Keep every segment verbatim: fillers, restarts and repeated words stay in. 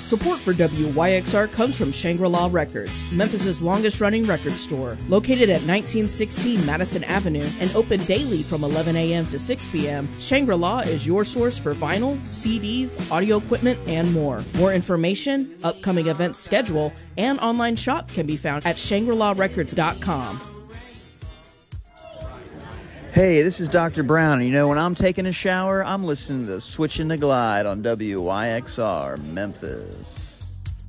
Support for W Y X R comes from Shangri-La Records, Memphis' longest-running record store. Located at nineteen sixteen Madison Avenue and open daily from eleven a.m. to six p.m., Shangri-La is your source for vinyl, C Ds, audio equipment, and more. More information, upcoming event schedule, and online shop can be found at shangri la records dot com. Hey, this is Doctor Brown, and you know, when I'm taking a shower, I'm listening to Switching the Glide on W Y X R Memphis.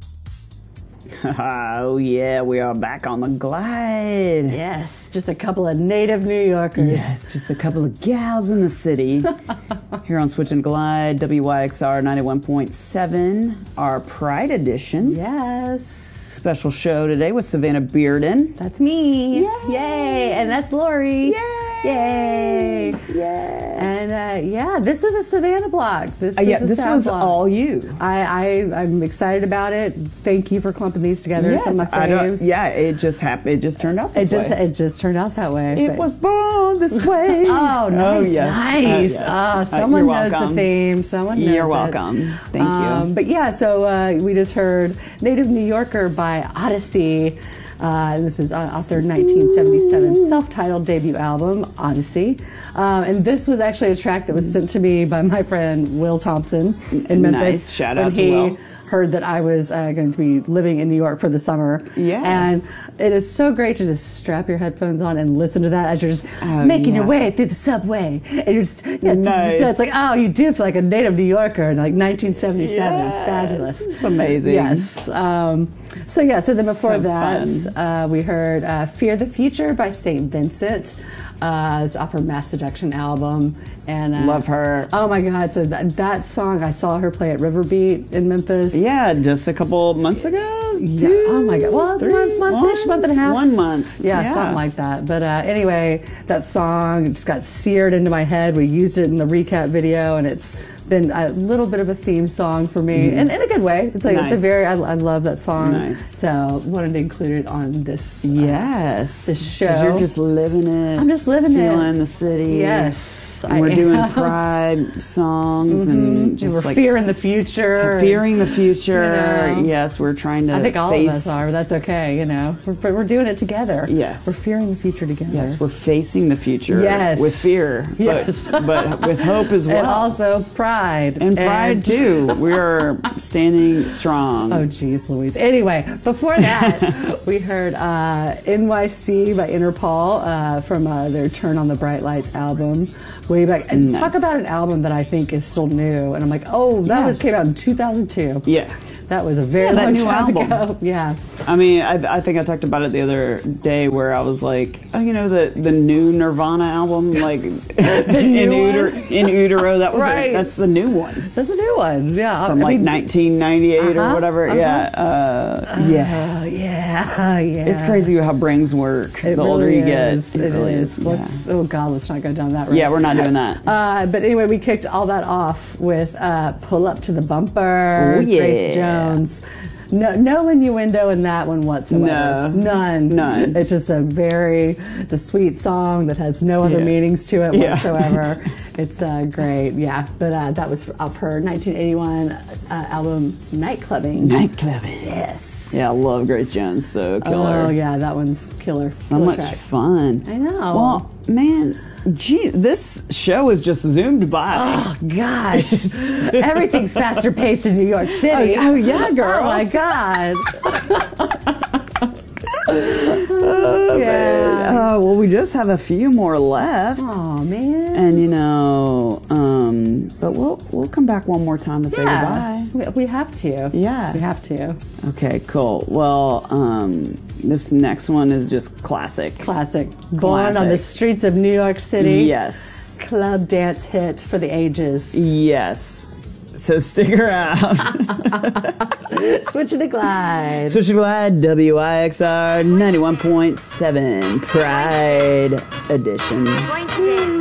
Oh, yeah, we are back on the glide. Yes, just a couple of native New Yorkers. Yes, just a couple of gals in the city. Here on Switching the Glide, W Y X R ninety-one point seven, our Pride Edition. Yes. Special show today with Savannah Bearden. That's me. Yay. Yay. And that's Lori. Yay. Yay! Yes. And uh, yeah, this was a Savannah block. This uh, was yeah, a this sound was block. all you. I, I I'm excited about it. Thank you for clumping these together. Yes, Some of my I don't, faves. yeah, it just happened. It just turned out this It just way. it just turned out that way. It but- was born this way. Oh, nice, oh, yes. nice. Uh, yes. Oh, Uh, someone you're knows welcome. the theme. Someone knows You're it. welcome. Thank Um, you. but yeah, so uh, we just heard Native New Yorker by Odyssey. Uh, this is uh, off their nineteen seventy-seven self-titled debut album, Odyssey. Um, and this was actually a track that was sent to me by my friend Will Thompson in Memphis. Nice. Shout when out to he Will. heard that I was uh, going to be living in New York for the summer. Yes. And it is so great to just strap your headphones on and listen to that as you're just Oh, making your yeah. way through the subway. And you're just, yeah, just- Nice. it's like, oh, you do feel like a native New Yorker in like nineteen seventy-seven. It's Yes. fabulous. It's amazing. Yes. Um, so yeah, so then before So that, fun. uh, we heard uh, Fear the Future by Saint Vincent. Uh, it's off her Mass Seduction album. And uh, Love her. Oh my God. So that, that song, I saw her play at Riverbeat in Memphis. Yeah, just a couple months ago. Yeah. Two, Oh my God. Well, three, month, month-ish, one? month and a half. One month. Yeah, Yeah. something like that. But uh, anyway, that song just got seared into my head. We used it in the recap video, and it's been a little bit of a theme song for me, Mhm. and in a good way. It's like it's Nice. a very. I, I love that song. Nice. So wanted to include it on this. uh, Yes. this 'Cause show. You're just living it. I'm just living it. Feeling the city. Yes. And I we're doing am. pride songs and just We're like fearing the future. fearing the future. You know. Yes, we're trying to I think all face, of us are, but that's okay. You know, we're, but we're doing it together. Yes. We're fearing the future together. Yes, we're facing the future. Yes. With fear. Yes. But, but with hope as well. And also pride. And pride too. We are standing strong. Oh, geez, Louise. Anyway, before that, we heard uh, N Y C by Interpol uh, from uh, their Turn on the Bright Lights album way back. And Nice. talk about an album that I think is still new. And I'm like, oh, that Yeah. was, came out in two thousand two. Yeah. That was a very Yeah, that long new time album. ago. Yeah. I mean, I, I think I talked about it the other day where I was like, oh, you know, the, the new Nirvana album, like in, new utero, one? in utero. That was Right. it. That's the new one That's a new one. Yeah. from I like mean, nineteen ninety-eight uh-huh, or whatever. uh-huh. Yeah, uh, yeah. Oh, yeah. Yeah. It's crazy how brains work. It the really older you is. get, It really is. is. Let's, yeah. Oh, God, let's not go down that road. Yeah, we're not doing that. Uh, but anyway, we kicked all that off with uh, Pull Up to the Bumper, Oh, yeah. Grace Jones. No, no innuendo in that one whatsoever. No. None. None. It's just a very, it's a sweet song that has no other Yeah. meanings to it Yeah. whatsoever. It's uh, great, yeah. But uh, that was off her nineteen eighty-one uh, album, Nightclubbing. Nightclubbing. Yes. Yeah, I love Grace Jones, so killer. Oh, yeah, that one's killer. So Killer much track. fun. I know. Well, man, gee, this show is just zoomed by. Oh gosh, everything's faster paced in New York City. Oh, oh, yeah, girl. Oh my God. Oh, Yeah. Uh, well, we just have a few more left. Oh man. And you know, um, but we'll we'll come back one more time to say Yeah, goodbye. we, we have to. Yeah. we have to. Okay, cool. Well, um, this next one is just classic. Classic. Born on the Classic. streets of New York City. Yes. Club dance hit for the ages. Yes. So stick around. Switching to Glide. Switching to Glide, W I X R ninety-one point seven Pride Edition. Going to dance.